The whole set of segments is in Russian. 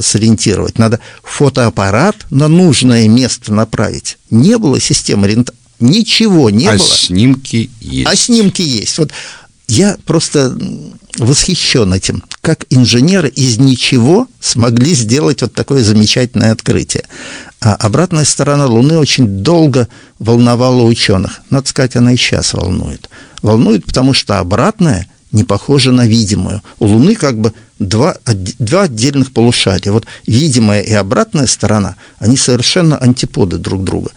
сориентировать. Надо фотоаппарат на нужное место направить. Не было системы ориентации. Ничего не было. Снимки есть. А снимки есть. Вот я просто восхищен этим, как инженеры из ничего смогли сделать вот такое замечательное открытие. А обратная сторона Луны очень долго волновала ученых. Надо сказать, она и сейчас волнует. Волнует, потому что обратная не похожа на видимую. У Луны как бы два отдельных полушария. Вот видимая и обратная сторона, они совершенно антиподы друг друга.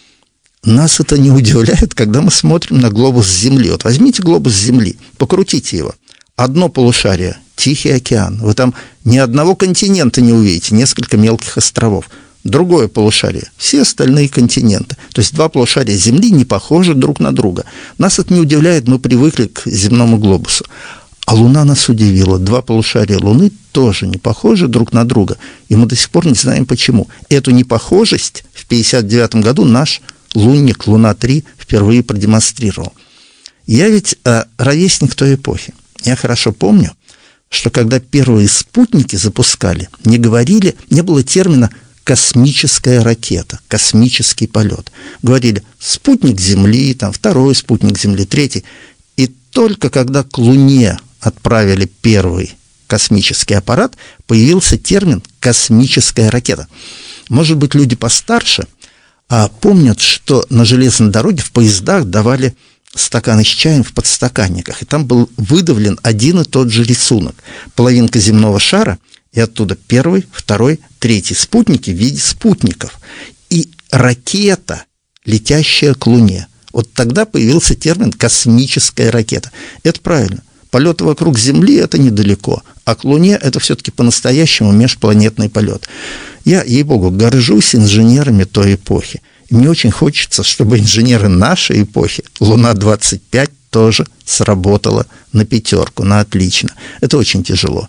Нас это не удивляет, когда мы смотрим на глобус Земли. Вот возьмите глобус Земли, покрутите его. Одно полушарие – Тихий океан. Вы там ни одного континента не увидите, несколько мелких островов. Другое полушарие – все остальные континенты. То есть два полушария Земли не похожи друг на друга. Нас это не удивляет, мы привыкли к земному глобусу. А Луна нас удивила. Два полушария Луны тоже не похожи друг на друга. И мы до сих пор не знаем, почему. Эту непохожесть в 1959 году наш лунник Луна-3 впервые продемонстрировал. Я ведь ровесник той эпохи. Я хорошо помню, что когда первые спутники запускали, не было термина «космическая ракета», «космический полет». Говорили «спутник Земли», там, второй спутник Земли, третий. И только когда к Луне отправили первый космический аппарат, появился термин «космическая ракета». Может быть, люди постарше помнят, что на железной дороге в поездах давали стаканы с чаем в подстаканниках, и там был выдавлен один и тот же рисунок. Половинка земного шара, и оттуда первый, второй, третий спутники в виде спутников. И ракета, летящая к Луне. Вот тогда появился термин «космическая ракета». Это правильно. Полет вокруг Земли – это недалеко, а к Луне – это все-таки по-настоящему межпланетный полет. Я, ей-богу, горжусь инженерами той эпохи. И мне очень хочется, чтобы инженеры нашей эпохи, Луна-25, тоже сработала на пятерку, на отлично. Это очень тяжело.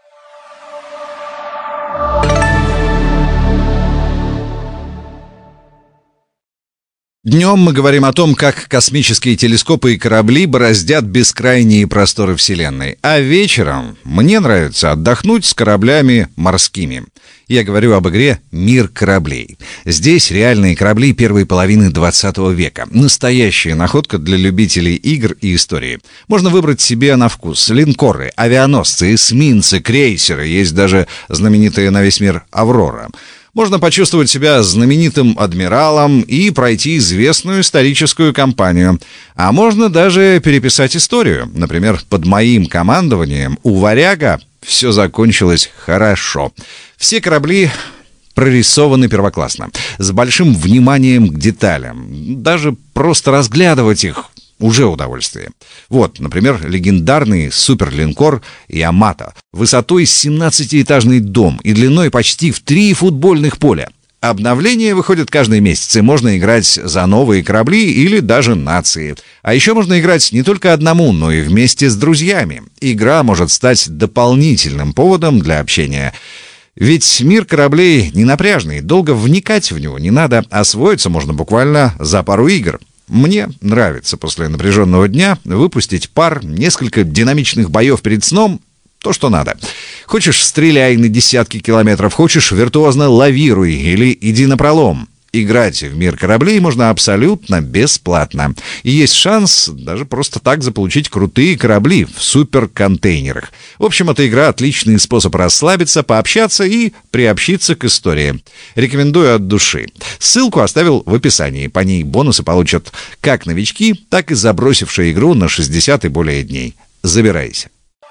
Днем мы говорим о том, как космические телескопы и корабли бороздят бескрайние просторы Вселенной. А вечером мне нравится отдохнуть с кораблями морскими. Я говорю об игре «Мир кораблей». Здесь реальные корабли первой половины 20 века. Настоящая находка для любителей игр и истории. Можно выбрать себе на вкус линкоры, авианосцы, эсминцы, крейсеры. Есть даже знаменитая на весь мир «Аврора». Можно почувствовать себя знаменитым адмиралом и пройти известную историческую кампанию. А можно даже переписать историю. Например, под моим командованием у «Варяга» все закончилось хорошо. Все корабли прорисованы первоклассно, с большим вниманием к деталям. Даже просто разглядывать их уже удовольствие. Вот, например, легендарный суперлинкор «Ямато», высотой 17-этажный дом и длиной почти в 3 футбольных поля. Обновления выходят каждый месяц, и можно играть за новые корабли или даже нации. А еще можно играть не только одному, но и вместе с друзьями. Игра может стать дополнительным поводом для общения. Ведь мир кораблей не напряжный, долго вникать в него не надо, освоиться можно буквально за пару игр. Мне нравится после напряженного дня выпустить пар, несколько динамичных боев перед сном, то, что надо. Хочешь, стреляй на десятки километров, хочешь, виртуозно лавируй или иди напролом. Играть в мир кораблей можно абсолютно бесплатно. И есть шанс даже просто так заполучить крутые корабли в суперконтейнерах. В общем, эта игра — отличный способ расслабиться, пообщаться и приобщиться к истории. Рекомендую от души. Ссылку оставил в описании. По ней бонусы получат как новички, так и забросившие игру на 60 и более дней. Забирайся.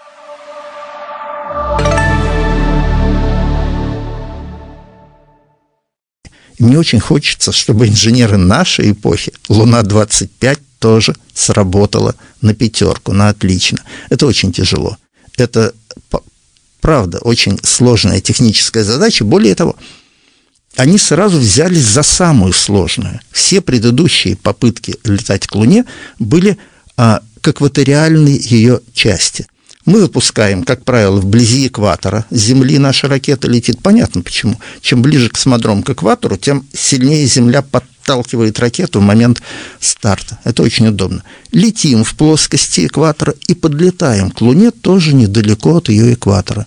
Мне очень хочется, чтобы инженеры нашей эпохи, Луна-25, тоже сработала на пятерку, на отлично. Это очень тяжело. Это, правда, очень сложная техническая задача. Более того, они сразу взялись за самую сложную. Все предыдущие попытки летать к Луне были к экваториальной ее части. Мы выпускаем, как правило, вблизи экватора Земли наша ракета летит. Понятно почему. Чем ближе космодром к экватору, тем сильнее Земля подталкивает ракету в момент старта. Это очень удобно. Летим в плоскости экватора и подлетаем к Луне тоже недалеко от ее экватора.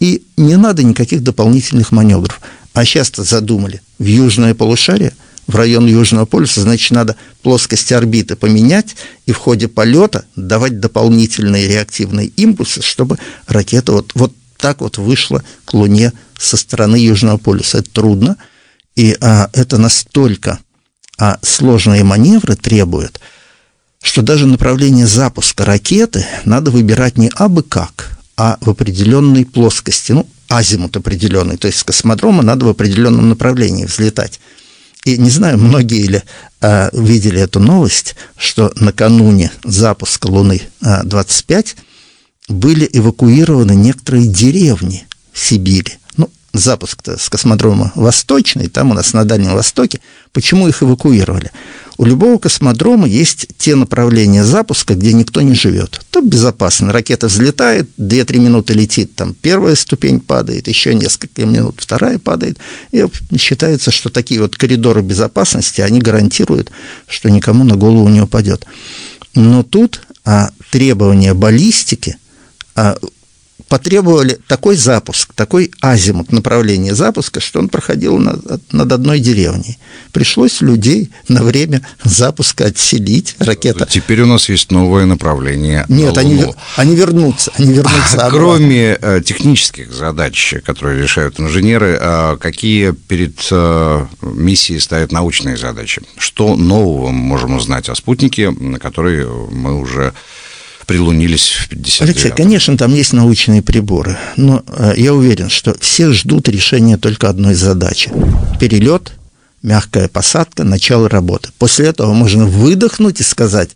И не надо никаких дополнительных маневров. А сейчас-то задумали в южное полушарие, в район Южного полюса, значит, надо плоскость орбиты поменять и в ходе полета давать дополнительные реактивные импульсы, чтобы ракета вот так вот вышла к Луне со стороны Южного полюса. Это трудно, и это настолько сложные маневры требуют, что даже направление запуска ракеты надо выбирать не абы как, а в определенной плоскости, азимут определенный, то есть с космодрома надо в определенном направлении взлетать. И не знаю, многие ли видели эту новость, что накануне запуска Луны-25 были эвакуированы некоторые деревни в Сибири. Запуск-то с космодрома Восточный, там у нас на Дальнем Востоке. Почему их эвакуировали? У любого космодрома есть те направления запуска, где никто не живет. То безопасно. Ракета взлетает, 2-3 минуты летит, там первая ступень падает, еще несколько минут вторая падает. И считается, что такие вот коридоры безопасности, они гарантируют, что никому на голову не упадет. Но тут требования баллистики потребовали такой запуск, такой азимут направления запуска, что он проходил над одной деревней. Пришлось людей на время запуска отселить. Ракета... Теперь у нас есть новое направление. Нет, они вернутся. Кроме технических задач, которые решают инженеры, какие перед миссией ставят научные задачи? Что нового мы можем узнать о спутнике, на который мы уже прилунились в 59-м? Алексей, конечно, там есть научные приборы, но я уверен, что все ждут решения только одной задачи. Перелет, мягкая посадка, начало работы. После этого можно выдохнуть и сказать,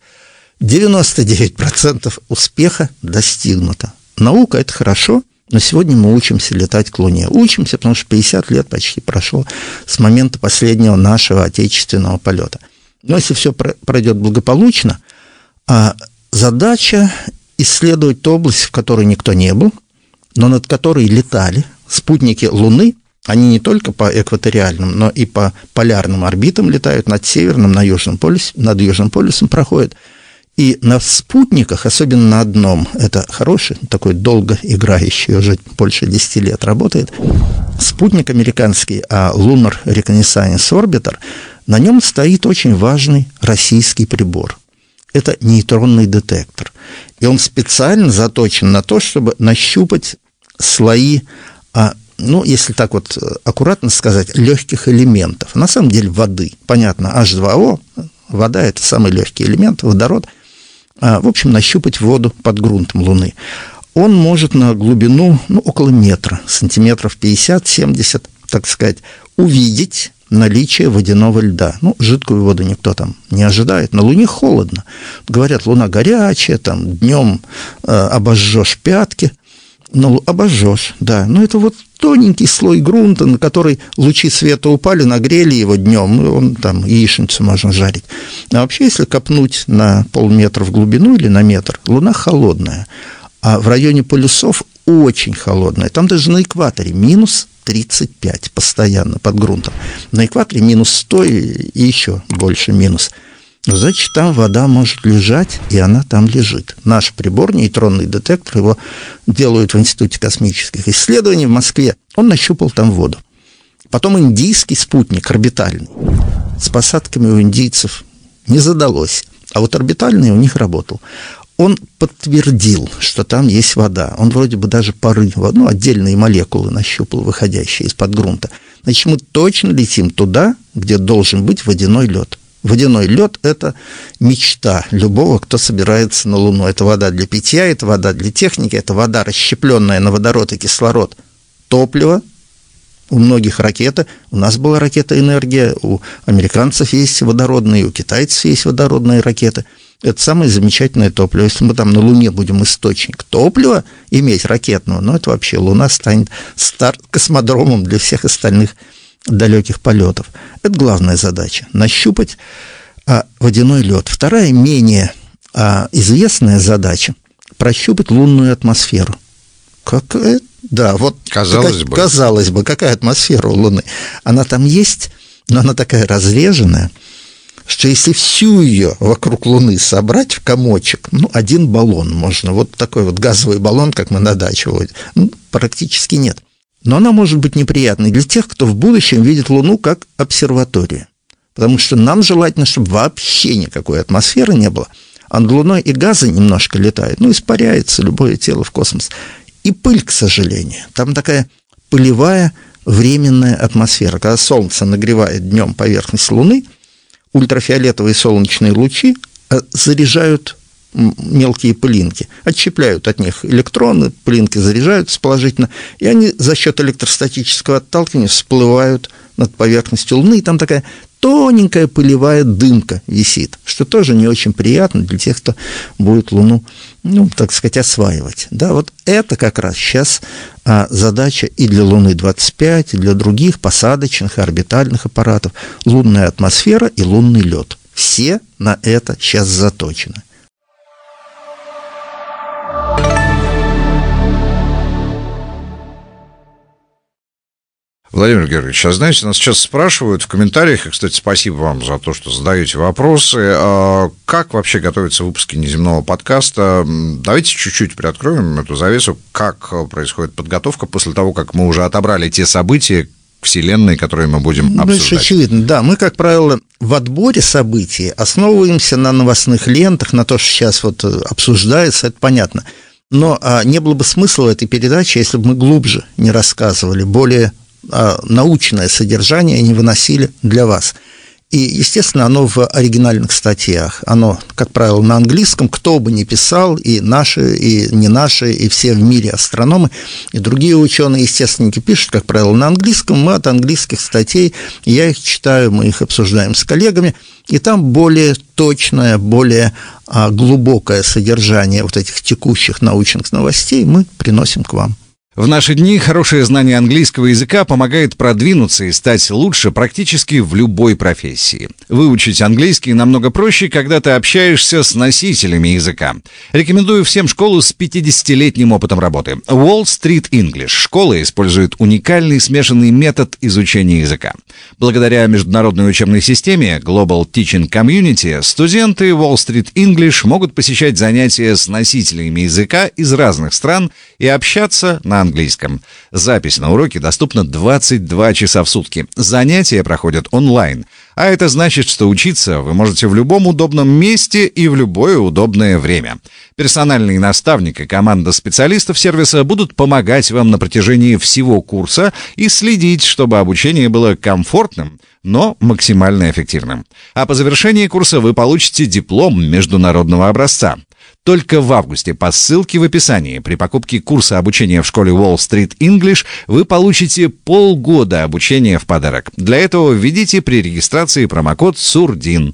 99% успеха достигнуто. Наука – это хорошо, но сегодня мы учимся летать к Луне. Учимся, потому что 50 лет почти прошло с момента последнего нашего отечественного полета. Но если все пройдет благополучно, задача исследовать ту область, в которой никто не был, но над которой летали спутники Луны. Они не только по экваториальным, но и по полярным орбитам летают, над Северным, над Южным полюсом проходят. И на спутниках, особенно на одном, это хороший, такой долго играющий, уже больше 10 лет работает, спутник американский, Lunar Reconnaissance Orbiter, на нем стоит очень важный российский прибор. Это нейтронный детектор. И он специально заточен на то, чтобы нащупать слои, если так вот аккуратно сказать, легких элементов. На самом деле воды. Понятно, H2O, вода – это самый легкий элемент, водород. В общем, нащупать воду под грунтом Луны. Он может на глубину около метра, сантиметров 50-70, так сказать, увидеть наличие водяного льда. Жидкую воду никто там не ожидает. На Луне холодно. Говорят, Луна горячая, там днем обожжешь пятки. Обожжешь, да. Но это вот тоненький слой грунта, на который лучи света упали, нагрели его днем, и он там яичницу можно жарить. А вообще, если копнуть на полметра в глубину или на метр, Луна холодная. А в районе полюсов очень холодная. Там даже на экваторе минус 35 постоянно под грунтом. На экваторе минус 100 и еще больше минус. Значит, там вода может лежать, и она там лежит. Наш прибор, нейтронный детектор, его делают в Институте космических исследований в Москве. Он нащупал там воду. Потом индийский спутник, орбитальный. С посадками у индийцев не задалось, а вот орбитальный у них работал. Он подтвердил, что там есть вода. Он вроде бы даже пары, отдельные молекулы нащупал, выходящие из-под грунта. Значит, мы точно летим туда, где должен быть водяной лед. Водяной лед – это мечта любого, кто собирается на Луну. Это вода для питья, это вода для техники, это вода, расщепленная на водород и кислород. Топливо. У многих ракеты. У нас была ракета «Энергия», у американцев есть водородные, у китайцев есть водородные ракеты. Это самое замечательное топливо. Если мы там на Луне будем источник топлива иметь ракетного, это вообще Луна станет космодромом для всех остальных далеких полетов. Это главная задача – нащупать водяной лед. Вторая, менее известная задача – прощупать лунную атмосферу. Какая? Да, вот казалось бы, какая атмосфера у Луны? Она там есть, но она такая разреженная. что если всю ее вокруг Луны собрать в комочек, один баллон можно, вот такой вот газовый баллон, как мы на даче водим, практически нет. Но она может быть неприятной для тех, кто в будущем видит Луну как обсерваторию. Потому что нам желательно, чтобы вообще никакой атмосферы не было. А над Луной и газы немножко летают, испаряется любое тело в космос. И пыль, к сожалению. Там такая пылевая временная атмосфера. Когда Солнце нагревает днем поверхность Луны, ультрафиолетовые солнечные лучи заряжают мелкие пылинки, отщепляют от них электроны, пылинки заряжаются положительно, и они за счет электростатического отталкивания всплывают над поверхностью Луны, и там такая тоненькая пылевая дымка висит, что тоже не очень приятно для тех, кто будет Луну, так сказать, осваивать. Да, вот это как раз сейчас задача и для Луны-25, и для других посадочных и орбитальных аппаратов. Лунная атмосфера и лунный лед. Все на это сейчас заточены. Владимир Георгиевич, знаете, нас сейчас спрашивают в комментариях, и, кстати, спасибо вам за то, что задаете вопросы, как вообще готовятся выпуски «Неземного подкаста». Давайте чуть-чуть приоткроем эту завесу, как происходит подготовка после того, как мы уже отобрали те события Вселенной, которые мы будем обсуждать. Больше очевидно, да. Мы, как правило, в отборе событий основываемся на новостных лентах, на то, что сейчас вот обсуждается, это понятно. Но не было бы смысла в этой передаче, если бы мы глубже не рассказывали, более научное содержание не выносили для вас. И, естественно, оно в оригинальных статьях. Оно, как правило, на английском, кто бы ни писал, и наши, и не наши, и все в мире астрономы, и другие ученые, естественники пишут, как правило, на английском. Мы от английских статей, я их читаю, мы их обсуждаем с коллегами, и там более точное, более глубокое содержание вот этих текущих научных новостей мы приносим к вам. В наши дни хорошее знание английского языка помогает продвинуться и стать лучше практически в любой профессии. Выучить английский намного проще, когда ты общаешься с носителями языка. Рекомендую всем школу с 50-летним опытом работы. Wall Street English. Школа использует уникальный смешанный метод изучения языка. Благодаря международной учебной системе Global Teaching Community студенты Wall Street English могут посещать занятия с носителями языка из разных стран и общаться на английском. Запись на уроки доступна 22 часа в сутки. Занятия проходят онлайн. А это значит, что учиться вы можете в любом удобном месте и в любое удобное время. Персональный наставник и команда специалистов сервиса будут помогать вам на протяжении всего курса и следить, чтобы обучение было комфортным, но максимально эффективным. А по завершении курса вы получите диплом международного образца. Только в августе по ссылке в описании при покупке курса обучения в школе Wall Street English вы получите полгода обучения в подарок. Для этого введите при регистрации промокод СУРДИН.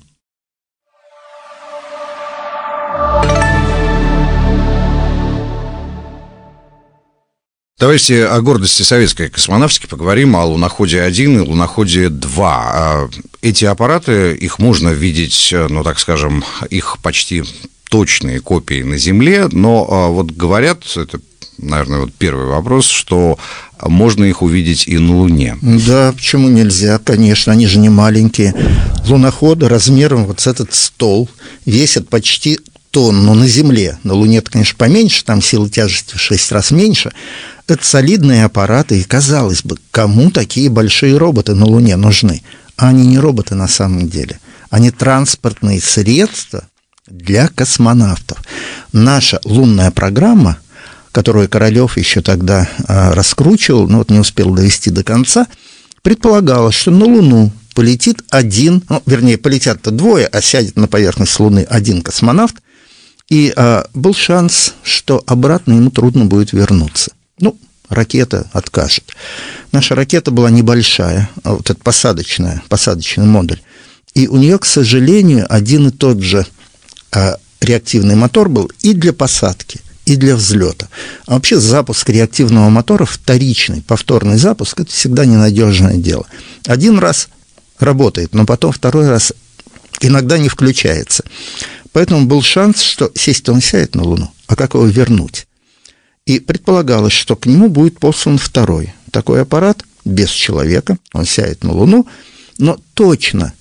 Давайте о гордости советской космонавтики поговорим, о луноходе-1 и луноходе-2. Эти аппараты, их можно видеть, так скажем, их почти точные копии на Земле, но вот говорят, это, наверное, вот первый вопрос, что можно их увидеть и на Луне. Да, почему нельзя? Конечно, они же не маленькие. Луноходы размером вот с этот стол весят почти тонну на Земле. На Луне-то, конечно, поменьше, там сила тяжести в 6 раз меньше. Это солидные аппараты, и, казалось бы, кому такие большие роботы на Луне нужны? А они не роботы на самом деле. Они транспортные средства для космонавтов. Наша лунная программа, которую Королёв еще тогда раскручивал, но не успел довести до конца, предполагала, что на Луну полетит полетят-то двое, а сядет на поверхность Луны один космонавт, и был шанс, что обратно ему трудно будет вернуться. Ракета откажет. Наша ракета была небольшая, вот это посадочный модуль, и у нее, к сожалению, один и тот же реактивный мотор был и для посадки, и для взлета. А вообще запуск реактивного мотора, вторичный, повторный запуск, это всегда ненадежное дело. Один раз работает, но потом второй раз иногда не включается. Поэтому был шанс, что сесть-то он сядет на Луну, а как его вернуть? И предполагалось, что к нему будет послан второй такой аппарат, без человека, он сядет на Луну, но точно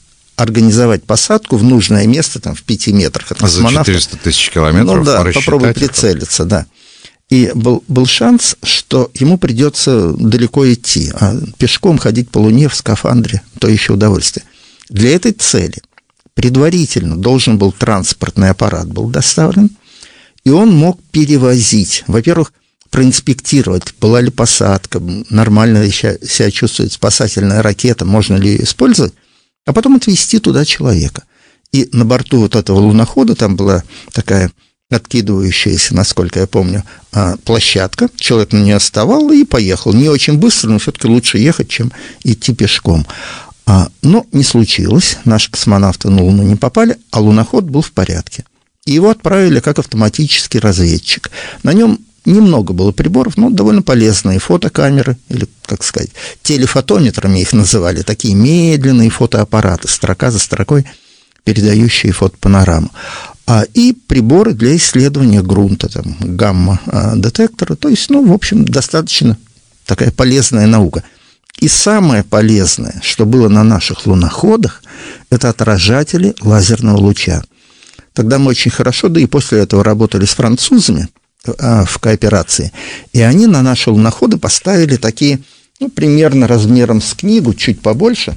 организовать посадку в нужное место, там, в 5 метрах от космонавта. За 400 тысяч километров. Ну да, попробуй прицелиться, да. И был шанс, что ему придется далеко идти, а пешком ходить по Луне в скафандре – то еще удовольствие. Для этой цели предварительно должен был транспортный аппарат был доставлен, и он мог перевозить, во-первых, проинспектировать, была ли посадка, нормально ли себя чувствует спасательная ракета, можно ли ее использовать, а потом отвезти туда человека. И на борту вот этого лунохода там была такая откидывающаяся, насколько я помню, площадка. Человек на нее вставал и поехал. Не очень быстро, но все-таки лучше ехать, чем идти пешком. Но не случилось. Наши космонавты на Луну не попали, а луноход был в порядке. И его отправили как автоматический разведчик. На нем немного было приборов, но довольно полезные фотокамеры, или, как сказать, телефотометрами их называли, такие медленные фотоаппараты, строка за строкой, передающие фотопанораму. И приборы для исследования грунта, там, гамма-детектора, то есть, в общем, достаточно такая полезная наука. И самое полезное, что было на наших луноходах, это отражатели лазерного луча. Тогда мы очень хорошо, да и после этого работали с французами в кооперации, и они на наши луноходы поставили такие, примерно размером с книгу, чуть побольше,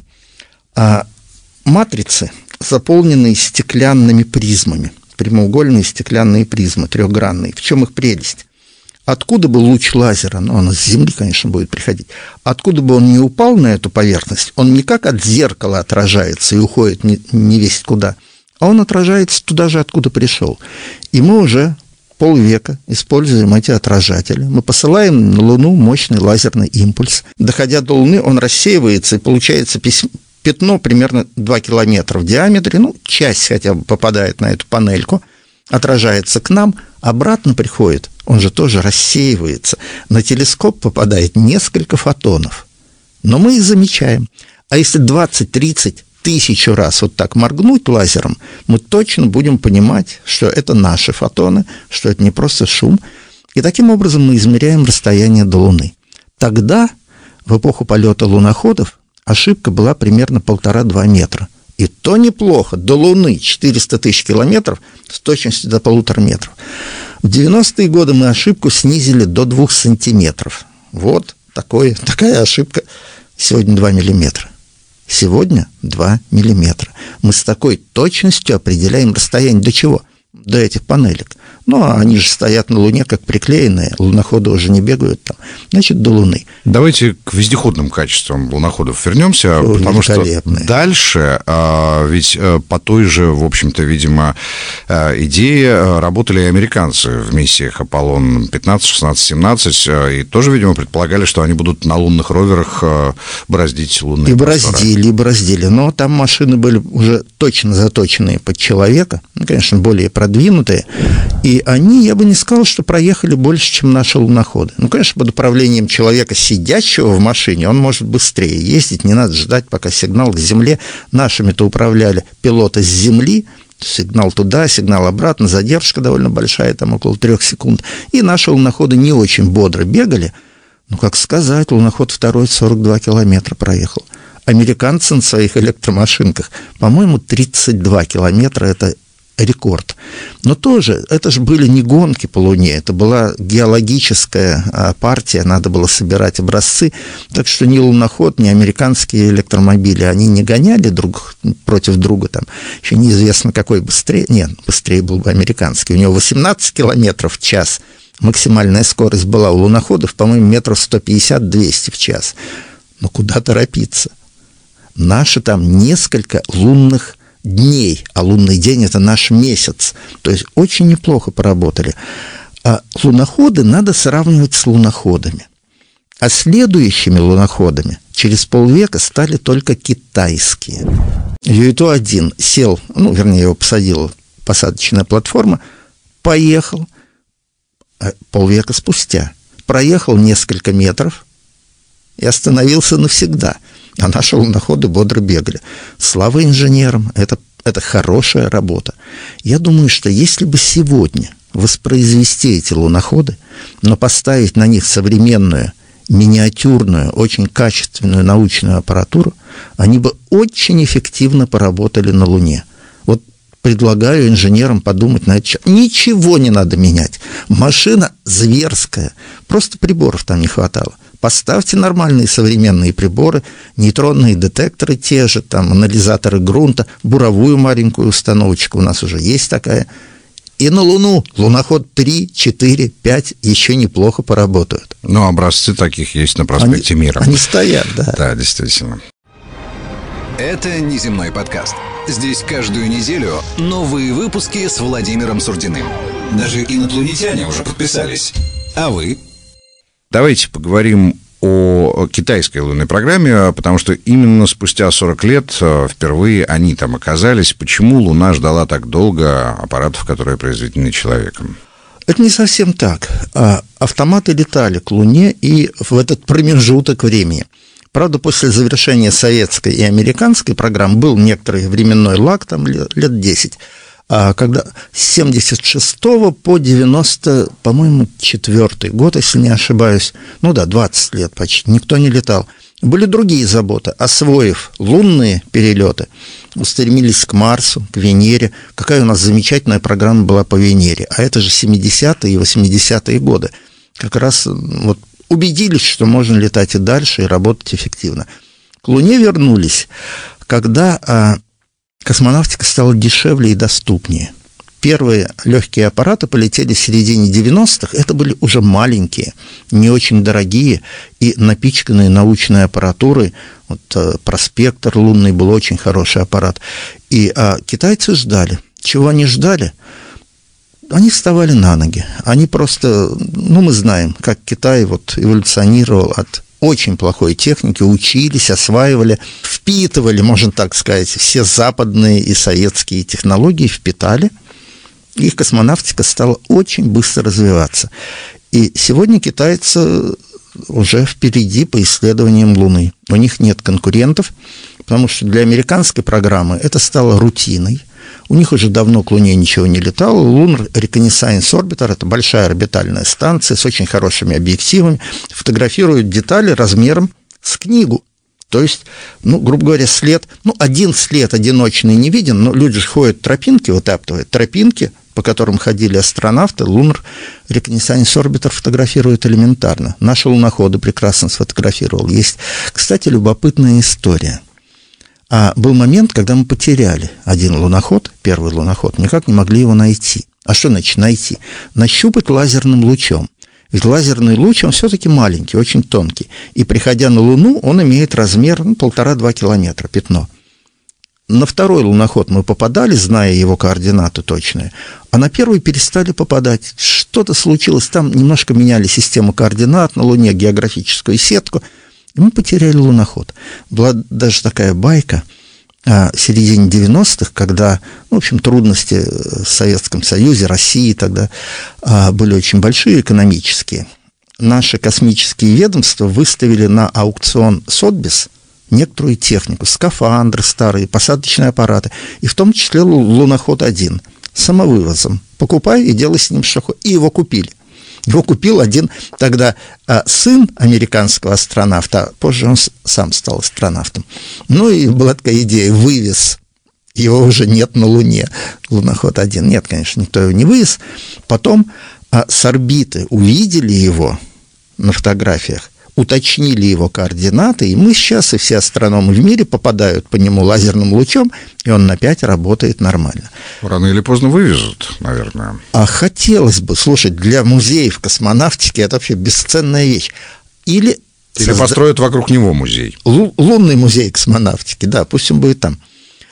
матрицы, заполненные стеклянными призмами, прямоугольные стеклянные призмы, трехгранные. В чем их прелесть? Откуда бы луч лазера, он с Земли, конечно, будет приходить, откуда бы он не упал на эту поверхность, он не как от зеркала отражается и уходит не весть куда, а он отражается туда же, откуда пришел. И мы уже полвека используем эти отражатели. Мы посылаем на Луну мощный лазерный импульс. Доходя до Луны, он рассеивается, и получается пятно примерно 2 километра в диаметре, часть хотя бы попадает на эту панельку, отражается к нам, обратно приходит, он же тоже рассеивается. На телескоп попадает несколько фотонов, но мы их замечаем. А если 20-30 тысяч раз вот так моргнуть лазером, мы точно будем понимать, что это наши фотоны, что это не просто шум. И таким образом мы измеряем расстояние до Луны. Тогда, в эпоху полета луноходов, ошибка была примерно 1,5-2 метра. И то неплохо. До Луны 400 тысяч километров с точностью до 1,5 метров. В 90-е годы мы ошибку снизили до 2 сантиметров. Вот такая ошибка. Сегодня 2 миллиметра. Сегодня 2 миллиметра. Мы с такой точностью определяем расстояние до чего? До этих панелек. Они же стоят на Луне как приклеенные, луноходы уже не бегают там, значит, до Луны. Давайте к вездеходным качествам луноходов вернемся, потому что дальше, ведь по той же, в общем-то, видимо, идее работали и американцы в миссиях Аполлон 15, 16, 17, и тоже, видимо, предполагали, что они будут на лунных роверах бороздить лунные просторы. И бороздили, но там машины были уже точно заточенные под человека, конечно, более продвинутые, и они, я бы не сказал, что проехали больше, чем наши луноходы. Конечно, под управлением человека, сидящего в машине, он может быстрее ездить, не надо ждать, пока сигнал к Земле. Нашими-то управляли пилоты с Земли, сигнал туда, сигнал обратно, задержка довольно большая, там около 3 секунд. И наши луноходы не очень бодро бегали. Как сказать, луноход второй 42 километра проехал. Американцы на своих электромашинках, по-моему, 32 километра – это рекорд. Но тоже, это же были не гонки по Луне, это была геологическая партия, надо было собирать образцы, так что ни луноход, ни американские электромобили, они не гоняли друг против друга, там, еще неизвестно, какой быстрее, нет, быстрее был бы американский, у него 18 километров в час, максимальная скорость была у луноходов, по-моему, метров 150-200 в час, но куда торопиться? Наши там несколько лунных дней, а лунный день – это наш месяц. То есть очень неплохо поработали. А луноходы надо сравнивать с луноходами. А следующими луноходами через полвека стали только китайские. Юйту-1 сел, его посадила посадочная платформа, поехал, полвека спустя, проехал несколько метров и остановился навсегда. А наши луноходы бодро бегали. Слава инженерам, это хорошая работа. Я думаю, что если бы сегодня воспроизвести эти луноходы, но поставить на них современную, миниатюрную, очень качественную научную аппаратуру, они бы очень эффективно поработали на Луне. Вот предлагаю инженерам подумать на это. Ничего не надо менять. Машина зверская. Просто приборов там не хватало. Поставьте нормальные современные приборы, нейтронные детекторы те же, там, анализаторы грунта, буровую маленькую установочку у нас уже есть такая. И на Луну луноход 3, 4, 5 еще неплохо поработают. Ну, образцы таких есть на проспекте Мира. Они стоят, да. Да, действительно. Это «Неземной подкаст». Здесь каждую неделю новые выпуски с Владимиром Сурдиным. Даже инопланетяне уже подписались. А вы? Давайте поговорим о китайской лунной программе, потому что именно спустя 40 лет впервые они там оказались. Почему Луна ждала так долго аппаратов, которые произведены человеком? Это не совсем так. Автоматы летали к Луне и в этот промежуток времени. Правда, после завершения советской и американской программ был некоторый временной лаг, там лет 10, когда с 76 по 90, по-моему, 4 год, если не ошибаюсь, 20 лет почти, никто не летал. Были другие заботы. Освоив лунные перелеты, устремились к Марсу, к Венере. Какая у нас замечательная программа была по Венере. А это же 70-е и 80-е годы. Как раз вот убедились, что можно летать и дальше, и работать эффективно. К Луне вернулись, когда космонавтика стала дешевле и доступнее. Первые легкие аппараты полетели в середине 90-х. Это были уже маленькие, не очень дорогие и напичканные научной аппаратурой. Вот проспектор лунный был очень хороший аппарат. И китайцы ждали. Чего они ждали? Они вставали на ноги. Они просто, мы знаем, как Китай эволюционировал от очень плохой техники, учились, осваивали, впитывали, можно так сказать, все западные и советские технологии, впитали. Их космонавтика стала очень быстро развиваться. И сегодня китайцы уже впереди по исследованиям Луны. У них нет конкурентов, потому что для американской программы это стало рутиной. У них уже давно к Луне ничего не летало. Lunar Reconnaissance Orbiter – это большая орбитальная станция с очень хорошими объективами, фотографирует детали размером с книгу. То есть, грубо говоря, след, один след одиночный не виден, но люди же ходят тропинки, вытаптывают тропинки, по которым ходили астронавты. Lunar Reconnaissance Orbiter фотографирует элементарно. Наши луноходы прекрасно сфотографировал. Есть, кстати, любопытная история. Был момент, когда мы потеряли один луноход, первый луноход, никак не могли его найти. А что значит найти? Нащупать лазерным лучом. Ведь лазерный луч, он все-таки маленький, очень тонкий. И, приходя на Луну, он имеет размер 1,5-2 километра, пятно. На второй луноход мы попадали, зная его координаты точные, а на первый перестали попадать. Что-то случилось, там немножко меняли систему координат на Луне, географическую сетку, и мы потеряли луноход. Была даже такая байка в середине 90-х, когда, трудности в Советском Союзе, России тогда были очень большие экономические. Наши космические ведомства выставили на аукцион Сотбис некоторую технику, скафандры старые, посадочные аппараты, и в том числе луноход-1 с самовывозом. Покупай и делай с ним что хочешь. И его купили. Его купил один тогда сын американского астронавта, а позже он сам стал астронавтом. И была такая идея, вывез. Его уже нет на Луне, луноход-1. Нет, конечно, никто его не вывез. Потом с орбиты увидели его на фотографиях, уточнили его координаты, и мы сейчас, и все астрономы в мире попадают по нему лазерным лучом, и он опять работает нормально. Рано или поздно вывезут, наверное. А хотелось бы, слушать, для музеев космонавтики это вообще бесценная вещь. Или построят вокруг него музей. Лунный музей космонавтики, да, пусть он будет там.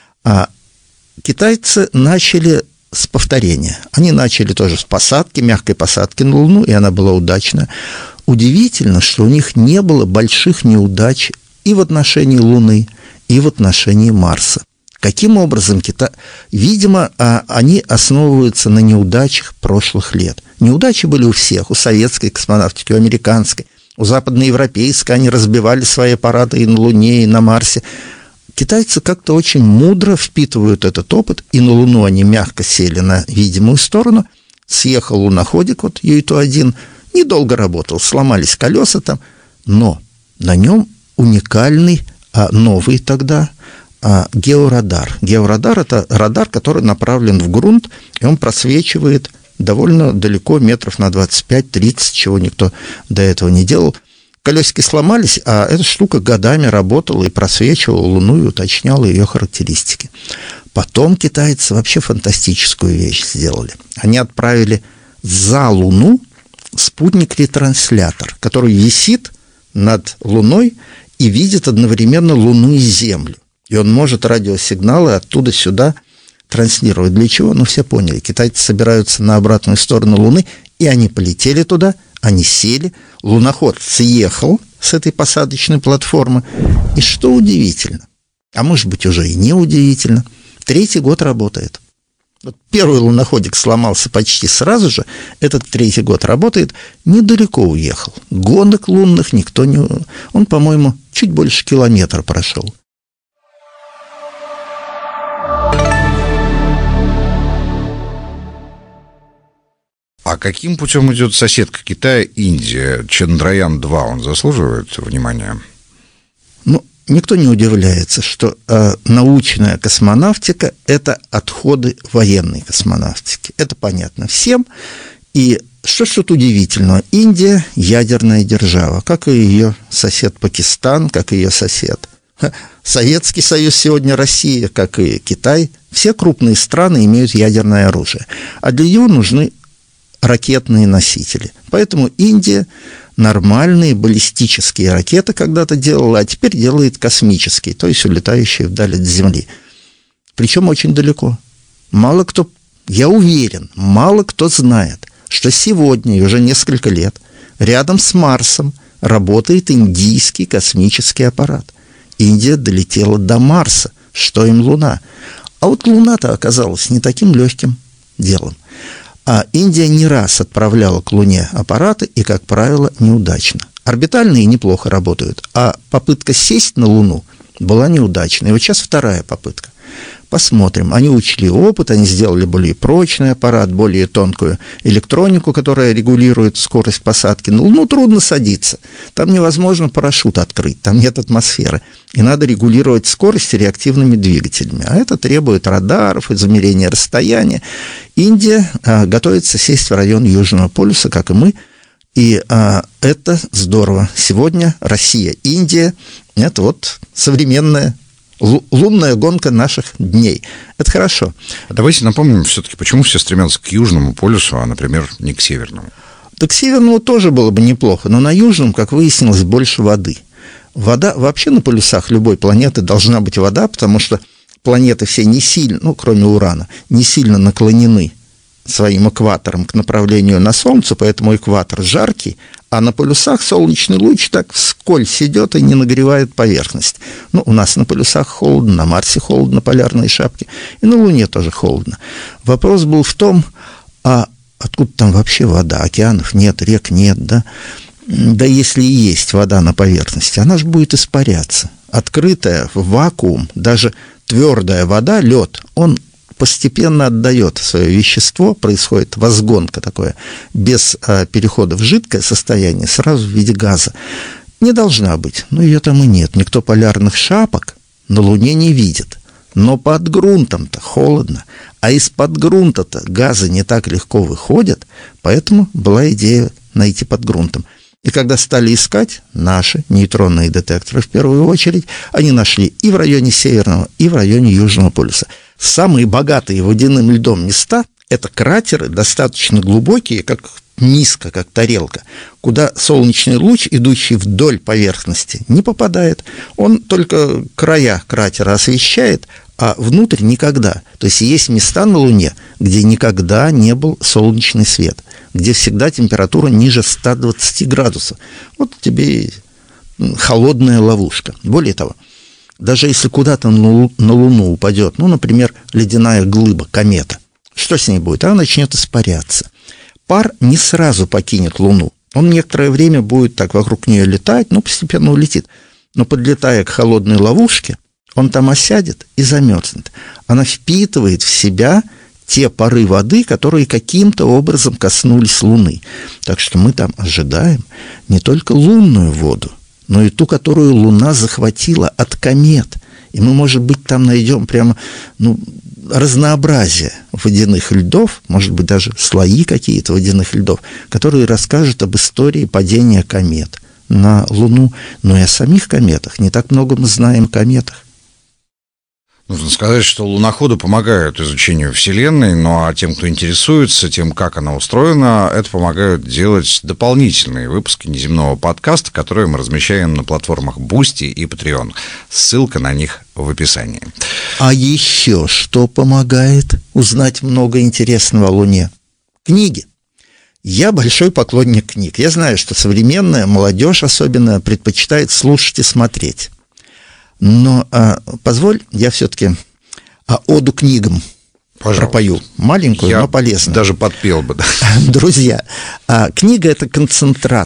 Китайцы начали с повторения. Они начали тоже с посадки, мягкой посадки на Луну, и она была удачная. Удивительно, что у них не было больших неудач и в отношении Луны, и в отношении Марса. Каким образом Видимо, они основываются на неудачах прошлых лет. Неудачи были у всех, у советской космонавтики, у американской, у западноевропейской. Они разбивали свои аппараты и на Луне, и на Марсе. Китайцы как-то очень мудро впитывают этот опыт, и на Луну они мягко сели на видимую сторону. Съехал луноходик, Юйту-1, недолго работал, сломались колеса там, но на нем уникальный новый тогда георадар. Георадар – это радар, который направлен в грунт, и он просвечивает довольно далеко, метров на 25-30, чего никто до этого не делал. Колесики сломались, а эта штука годами работала и просвечивала Луну и уточняла ее характеристики. Потом китайцы вообще фантастическую вещь сделали. Они отправили за Луну спутник-ретранслятор, который висит над Луной и видит одновременно Луну и Землю. И он может радиосигналы оттуда сюда транслировать. Для чего? Ну, все поняли. Китайцы собираются на обратную сторону Луны, и они полетели туда, они сели, луноход съехал с этой посадочной платформы. И что удивительно, а может быть уже и не удивительно, 3-й год работает. Вот первый луноходик сломался почти сразу же, этот 3-й год работает, недалеко уехал. Гонок лунных никто не... Он, по-моему, чуть больше километра прошел. А каким путем идет соседка Китая, Индия? Чандраян-2, он заслуживает внимания? Ну, никто не удивляется, что научная космонавтика – это отходы военной космонавтики. Это понятно всем. И что ж тут удивительного? Индия – ядерная держава, как и ее сосед Пакистан, как и ее сосед Советский Союз, сегодня Россия, как и Китай. Все крупные страны имеют ядерное оружие, а для него нужны ракетные носители. Поэтому Индия нормальные баллистические ракеты когда-то делала, а теперь делает космические, то есть улетающие вдаль от Земли. Причем очень далеко. Мало кто, я уверен, мало кто знает, что сегодня и уже несколько лет рядом с Марсом работает индийский космический аппарат. Индия долетела до Марса, что им Луна. А вот Луна-то оказалась не таким легким делом. А Индия не раз отправляла к Луне аппараты, и, как правило, неудачно. Орбитальные неплохо работают, а попытка сесть на Луну была неудачной. И вот сейчас 2-я попытка. Посмотрим. Они учли опыт, они сделали более прочный аппарат, более тонкую электронику, которая регулирует скорость посадки. На Луну трудно садиться. Там невозможно парашют открыть, там нет атмосферы. И надо регулировать скорость реактивными двигателями. А это требует радаров, измерения расстояния. Индия готовится сесть в район Южного полюса, как и мы. И это здорово. Сегодня Россия, Индия – это вот современная лунная гонка наших дней. Это хорошо. Давайте напомним все-таки, почему все стремятся к Южному полюсу, а, например, не к Северному. Да к Северному тоже было бы неплохо, но на Южном, как выяснилось, больше воды. Вода, вообще на полюсах любой планеты должна быть вода, потому что планеты все не сильно, ну, кроме Урана, не сильно наклонены своим экватором к направлению на Солнце, поэтому экватор жаркий, а на полюсах солнечный луч так вскользь идет и не нагревает поверхность. Ну, у нас на полюсах холодно, на Марсе холодно, полярные шапки, и на Луне тоже холодно. Вопрос был в том, а откуда там вообще вода? Океанов нет, рек нет, да? Да если и есть вода на поверхности, она же будет испаряться. Открытая в вакуум, даже твердая вода, лед, он постепенно отдает свое вещество, происходит возгонка такое, без перехода в жидкое состояние, сразу в виде газа. Не должна быть, но ее там и нет. Никто полярных шапок на Луне не видит. Но под грунтом-то холодно, а из-под грунта-то газы не так легко выходят, поэтому была идея найти под грунтом. И когда стали искать наши нейтронные детекторы, в первую очередь, они нашли и в районе Северного, и в районе Южного полюса. Самые богатые водяным льдом места – это кратеры, достаточно глубокие, как низко, как тарелка, куда солнечный луч, идущий вдоль поверхности, не попадает. Он только края кратера освещает, а внутрь никогда. То есть есть места на Луне, где никогда не был солнечный свет, где всегда температура ниже 120 градусов. Вот тебе холодная ловушка. Более того, даже если куда-то на Луну упадет, ну, например, ледяная глыба, комета, что с ней будет? Она начнет испаряться. Пар не сразу покинет Луну. Он некоторое время будет так вокруг нее летать, но постепенно улетит. Но подлетая к холодной ловушке, он там осядет и замерзнет. Она впитывает в себя те пары воды, которые каким-то образом коснулись Луны. Так что мы там ожидаем не только лунную воду, но и ту, которую Луна захватила от комет. И мы, может быть, там найдем прямо разнообразие водяных льдов, может быть, даже слои какие-то водяных льдов, которые расскажут об истории падения комет на Луну, но и о самих кометах. Не так много мы знаем о кометах. Нужно сказать, что луноходы помогают изучению Вселенной, ну а тем, кто интересуется тем, как она устроена, это помогают делать дополнительные выпуски неземного подкаста, которые мы размещаем на платформах Boosty и Patreon. Ссылка на них в описании. А еще что помогает узнать много интересного о Луне? Книги. Я большой поклонник книг. Я знаю, что современная молодежь особенно предпочитает слушать и смотреть. Но позволь, я все-таки оду книгам пропою. Маленькую, но полезную. Даже подпел бы. Да. Друзья, книга – это концентрат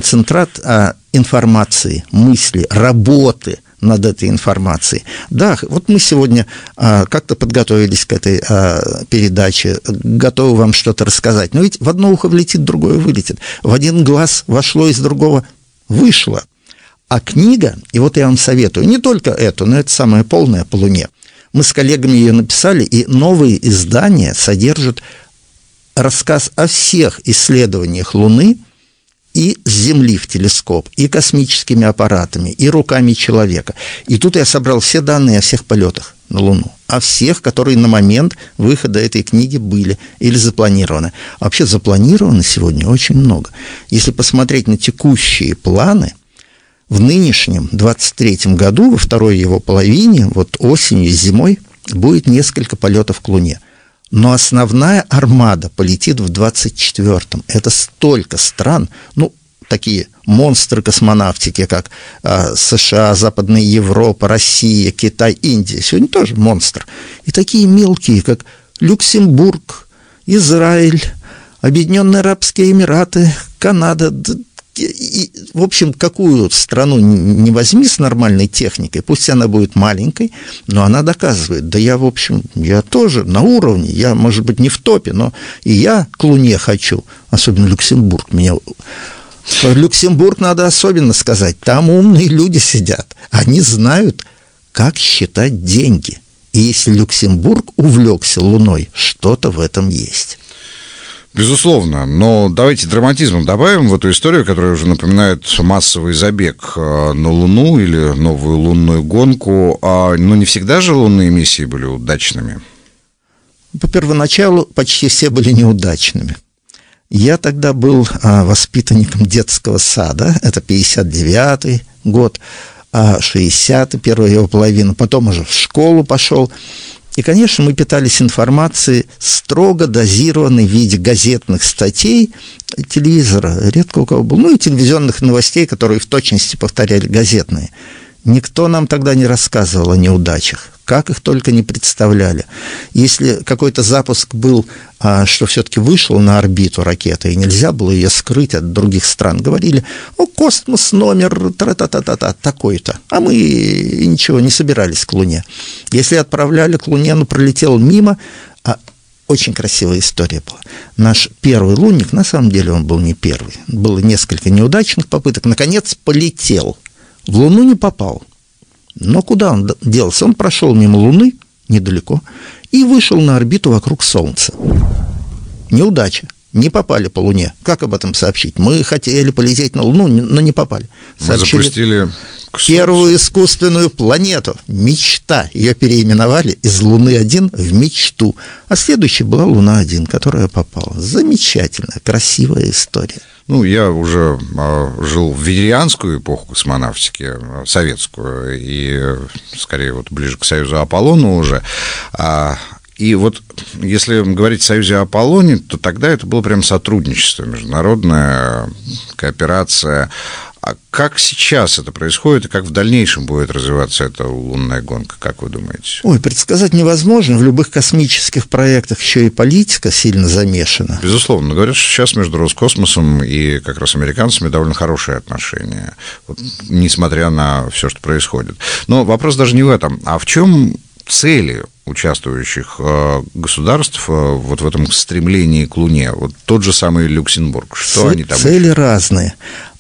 информации, мысли, работы над этой информацией. Да, вот мы сегодня как-то подготовились к этой передаче, готовы вам что-то рассказать. Но ведь в одно ухо влетит, другое вылетит. В один глаз вошло, из другого вышло. А книга, и вот я вам советую, не только эту, но это самая полная по Луне. Мы с коллегами ее написали, и новые издания содержат рассказ о всех исследованиях Луны и с Земли в телескоп, и космическими аппаратами, и руками человека. И тут я собрал все данные о всех полетах на Луну, о всех, которые на момент выхода этой книги были или запланированы. А вообще запланировано сегодня очень много. Если посмотреть на текущие планы, в нынешнем 23-м году, во второй его половине, вот осенью и зимой, будет несколько полетов к Луне. Но основная армада полетит в 24-м. Это столько стран, такие монстры космонавтики, как США, Западная Европа, Россия, Китай, Индия. Сегодня тоже монстр. И такие мелкие, как Люксембург, Израиль, Объединенные Арабские Эмираты, Канада. И, в общем, какую страну не возьми с нормальной техникой, пусть она будет маленькой, но она доказывает, да я, в общем, я тоже на уровне, я, может быть, не в топе, но и я к Луне хочу, особенно Люксембург. Люксембург надо особенно сказать, там умные люди сидят, они знают, как считать деньги. И если Люксембург увлекся Луной, что-то в этом есть. Безусловно, но давайте драматизмом добавим в эту историю, которая уже напоминает массовый забег на Луну или новую лунную гонку. Но не всегда же лунные миссии были удачными. По первоначалу почти все были неудачными. Я тогда был воспитанником детского сада, это 59-й год, 60-й, первая его половина, потом уже в школу пошел. И, конечно, мы питались информацией, строго дозированной в виде газетных статей, телевизора, редко у кого был, и телевизионных новостей, которые в точности повторяли газетные. Никто нам тогда не рассказывал о неудачах, как их только не представляли. Если какой-то запуск был, что все-таки вышел на орбиту ракета, и нельзя было ее скрыть от других стран, говорили, космос номер тра-та-та-та-та, такой-то, а мы ничего не собирались к Луне. Если отправляли к Луне, пролетел мимо, очень красивая история была. Наш первый лунник, на самом деле он был не первый, было несколько неудачных попыток, наконец полетел. В Луну не попал. Но куда он делся? Он прошел мимо Луны, недалеко, и вышел на орбиту вокруг Солнца. Неудача. Не попали по Луне. Как об этом сообщить? Мы хотели полететь на Луну, но не попали. Сообщили, мы запустили первую искусственную планету. Мечта. Ее переименовали из Луны-1 в Мечту. А следующей была Луна-1, которая попала. Замечательная, красивая история. Я уже жил в венерианскую эпоху космонавтики, советскую, и скорее ближе к Союзу Аполлону уже. И вот если говорить о Союзе Аполлоне, то тогда это было прям сотрудничество, международная кооперация. А как сейчас это происходит, и как в дальнейшем будет развиваться эта лунная гонка, как вы думаете? Предсказать невозможно. В любых космических проектах еще и политика сильно замешана. Безусловно. Говорят, что сейчас между Роскосмосом и как раз американцами довольно хорошие отношения, несмотря на все, что происходит. Но вопрос даже не в этом. А в чем цели участвующих государств в этом стремлении к Луне? Тот же самый Люксембург. Что они там? Цели разные.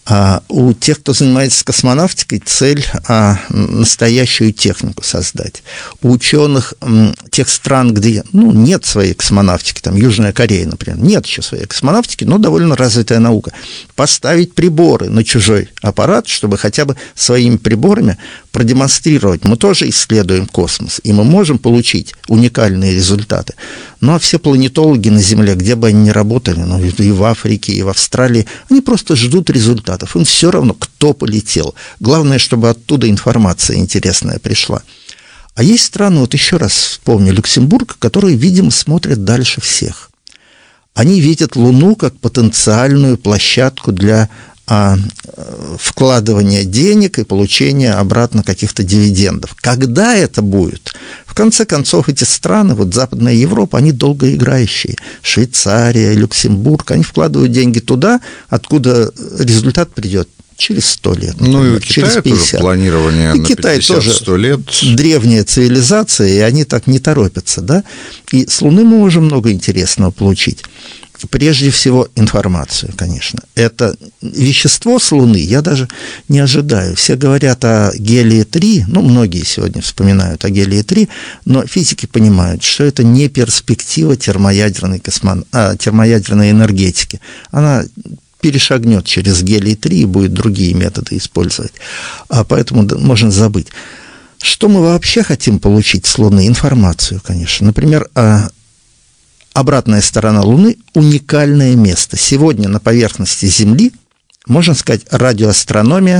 А у тех, кто занимается космонавтикой, цель настоящую технику создать. У ученых тех стран, где нет своей космонавтики, там Южная Корея, например, нет еще своей космонавтики, но довольно развитая наука, поставить приборы на чужой аппарат, чтобы хотя бы своими приборами продемонстрировать. Мы тоже исследуем космос, и мы можем получить уникальные результаты. Ну, а все планетологи на Земле, где бы они ни работали, и в Африке, и в Австралии, они просто ждут результатов. Им все равно, кто полетел. Главное, чтобы оттуда информация интересная пришла. А есть страны, вот еще раз вспомню, Люксембург, которые, видимо, смотрят дальше всех. Они видят Луну как потенциальную площадку для вкладывания денег и получения обратно каких-то дивидендов. Когда это будет? В конце концов, эти страны, вот Западная Европа, они долгоиграющие. Швейцария, Люксембург, они вкладывают деньги туда, откуда результат придет через 100 лет. Например, ну и у через Китая 50. Тоже планирование и на Китай 50-100 лет. Древняя цивилизация, и они так не торопятся, да? И с Луны мы можем много интересного получить. Прежде всего, информацию, конечно. Это вещество с Луны я даже не ожидаю. Все говорят о гелии-3, многие сегодня вспоминают о гелии-3, но физики понимают, что это не перспектива термоядерной энергетики. Она перешагнет через гелий-3 и будет другие методы использовать. Поэтому можно забыть. Что мы вообще хотим получить с Луны? Информацию, конечно. Например, обратная сторона Луны – уникальное место. Сегодня на поверхности Земли, можно сказать, радиоастрономия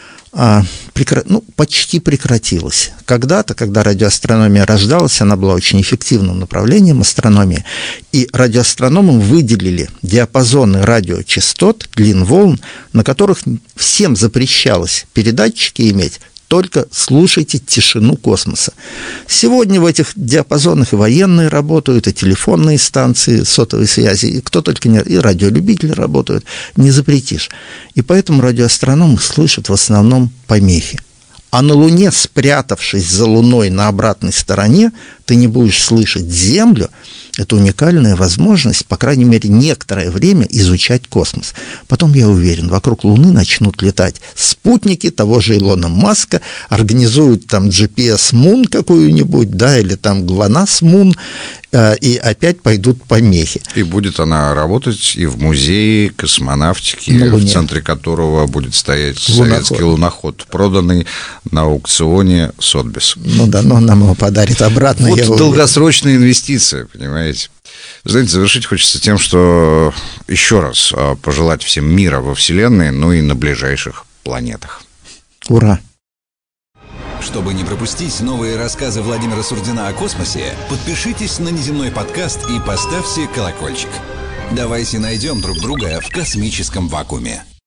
почти прекратилась. Когда-то, когда радиоастрономия рождалась, она была очень эффективным направлением астрономии, и радиоастрономам выделили диапазоны радиочастот, длин волн, на которых всем запрещалось передатчики иметь, только слушайте тишину космоса. Сегодня в этих диапазонах и военные работают, и телефонные станции сотовой связи, и кто только не... и радиолюбители работают, не запретишь. И поэтому радиоастрономы слышат в основном помехи. А на Луне, спрятавшись за Луной на обратной стороне, ты не будешь слышать Землю. Это уникальная возможность, по крайней мере, некоторое время изучать космос. Потом, я уверен, вокруг Луны начнут летать спутники того же Илона Маска, организуют там GPS-Moon какую-нибудь, да, или там GLONASS-Moon, и опять пойдут помехи. И будет она работать и в музее космонавтики, в центре которого будет стоять советский луноход, проданный на аукционе Сотбис. Но нам его подарит обратно. Вот долгосрочная инвестиция, понимаете. Знаете, завершить хочется тем, что еще раз пожелать всем мира во Вселенной, и на ближайших планетах. Ура! Чтобы не пропустить новые рассказы Владимира Сурдина о космосе, подпишитесь на «Неземной подкаст» и поставьте колокольчик. Давайте найдем друг друга в космическом вакууме.